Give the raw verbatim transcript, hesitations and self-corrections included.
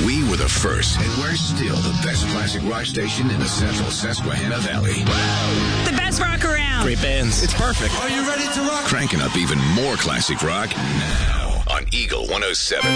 We were the first, and we're still the best classic rock station in the central Susquehanna Valley. The best rock around. Great bands. It's perfect. Are you ready to rock? Cranking up even more classic rock now on Eagle one oh seven.